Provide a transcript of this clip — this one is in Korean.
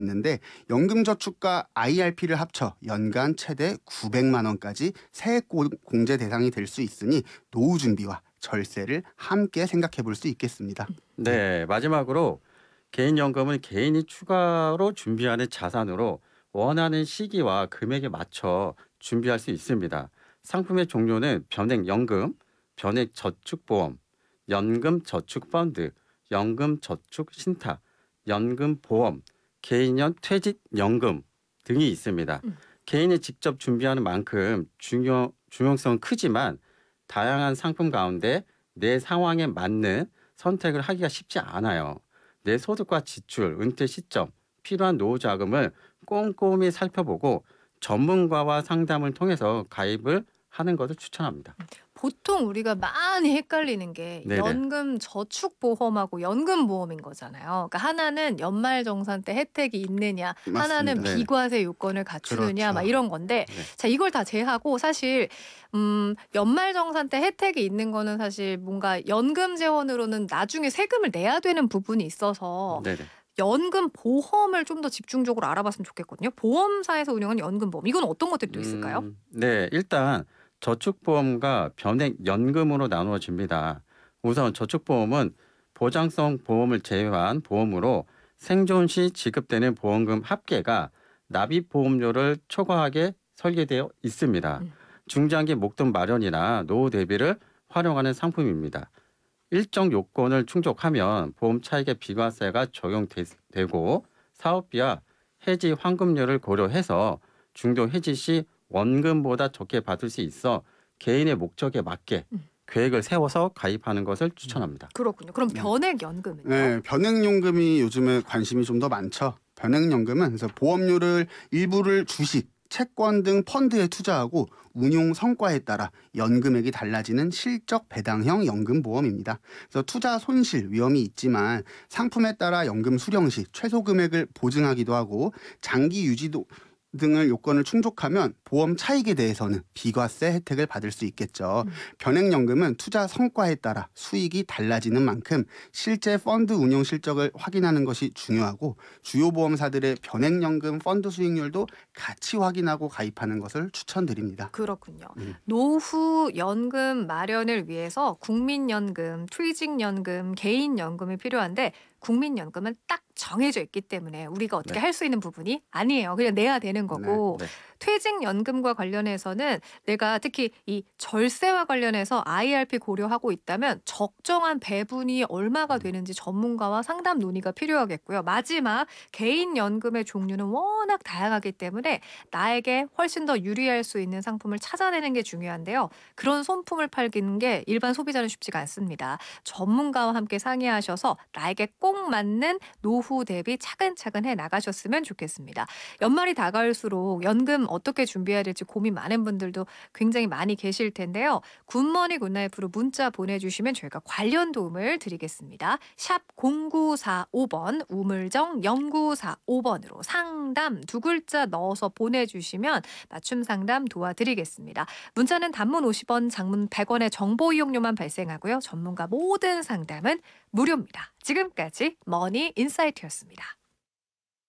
있는데 연금저축과 IRP를 합쳐 연간 최대 900만 원까지 세액 공제 대상이 될 수 있으니 노후 준비와 절세를 함께 생각해 볼 수 있겠습니다. 네. 네, 마지막으로 개인연금은 개인이 추가로 준비하는 자산으로 원하는 시기와 금액에 맞춰 준비할 수 있습니다. 상품의 종류는 변액연금, 변액저축보험, 연금저축펀드, 연금저축신탁, 연금보험, 개인연 퇴직연금 등이 있습니다. 음. 개인이 직접 준비하는 만큼 중요성은 크지만 다양한 상품 가운데 내 상황에 맞는 선택을 하기가 쉽지 않아요. 내 소득과 지출, 은퇴 시점, 필요한 노후 자금을 꼼꼼히 살펴보고 전문가와 상담을 통해서 가입을 하는 것을 추천합니다. 보통 우리가 많이 헷갈리는 게 네네. 연금 저축보험하고 연금보험인 거잖아요. 그러니까 하나는 연말정산 때 혜택이 있느냐, 하나는 맞습니다. 네. 비과세 요건을 갖추느냐 막 그렇죠. 이런 건데 네. 자 이걸 다 제하고 사실 연말정산 때 혜택이 있는 거는 사실 뭔가 연금 재원으로는 나중에 세금을 내야 되는 부분이 있어서 네네. 연금 보험을 좀 더 집중적으로 알아봤으면 좋겠거든요. 보험사에서 운영하는 연금보험 이건 어떤 것들이 또 있을까요? 네, 일단 저축보험과 변액연금으로 나누어집니다. 우선 저축보험은 보장성 보험을 제외한 보험으로 생존 시 지급되는 보험금 합계가 납입보험료를 초과하게 설계되어 있습니다. 음. 중장기 목돈 마련이나 노후 대비를 활용하는 상품입니다. 일정 요건을 충족하면 보험 차익의 비과세가 적용되고 사업비와 해지 환급료를 고려해서 중도 해지 시 원금보다 적게 받을 수 있어 개인의 목적에 맞게 음. 계획을 세워서 가입하는 것을 추천합니다. 그렇군요. 그럼 네. 변액연금은요? 네, 변액연금이 요즘에 관심이 좀 더 많죠. 변액연금은 그래서 보험료를 일부를 주식, 채권 등 펀드에 투자하고 운용 성과에 따라 연금액이 달라지는 실적 배당형 연금보험입니다. 그래서 투자 손실 위험이 있지만 상품에 따라 연금 수령 시 최소 금액을 보증하기도 하고 장기 유지도 등을 요건을 충족하면 보험 차익에 대해서는 비과세 혜택을 받을 수 있겠죠. 음. 변액연금은 투자 성과에 따라 수익이 달라지는 만큼 실제 펀드 운용 실적을 확인하는 것이 중요하고 주요 보험사들의 변액연금 펀드 수익률도 같이 확인하고 가입하는 것을 추천드립니다. 그렇군요. 음. 노후 연금 마련을 위해서 국민연금, 퇴직연금, 개인연금이 필요한데 국민연금은 딱 정해져 있기 때문에 우리가 어떻게 네. 할 수 있는 부분이 아니에요. 그냥 내야 되는 네. 거고 네. 퇴직연금과 관련해서는 내가 특히 이 절세와 관련해서 IRP 고려하고 있다면 적정한 배분이 얼마가 음. 되는지 전문가와 상담 논의가 필요하겠고요. 마지막 개인연금의 종류는 워낙 다양하기 때문에 나에게 훨씬 더 유리할 수 있는 상품을 찾아내는 게 중요한데요. 그런 손품을 팔기는 게 일반 소비자는 쉽지가 않습니다. 전문가와 함께 상의하셔서 나에게 꼭 맞는 노후 대비 차근차근 해 나가셨으면 좋겠습니다. 연말이 다가올수록 연금 어떻게 준비해야 될지 고민 많은 분들도 굉장히 많이 계실 텐데요. 굿모닝 굿나잇으로 문자 보내주시면 저희가 관련 도움을 드리겠습니다. 샵 0945번 우물정 0945번으로 상담 두 글자 넣어서 보내주시면 맞춤 상담 도와드리겠습니다. 문자는 단문 50원, 장문 100원의 정보 이용료만 발생하고요. 전문가 모든 상담은 무료입니다. 지금까지 머니 인사이트였습니다.